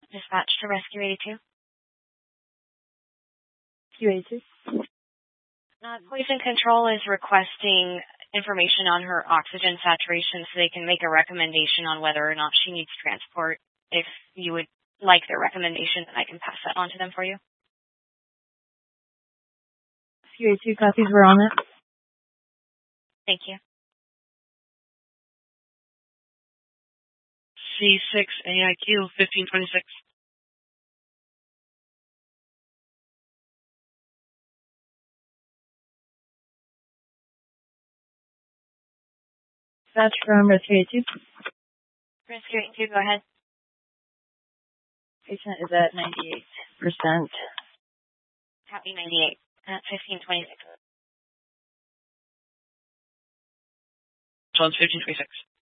Dispatch to Rescue 82. Q82. Poison Control is requesting information on her oxygen saturation so they can make a recommendation on whether or not she needs transport. If you would like their recommendation, then I can pass that on to them for you. Q82 copies, we're on it. Thank you. C6 AIQ 1526. Dispatch from Rescue 82. Rescue 82, go ahead. Patient is at 98%. Copy 98 at 1526. John's 1526.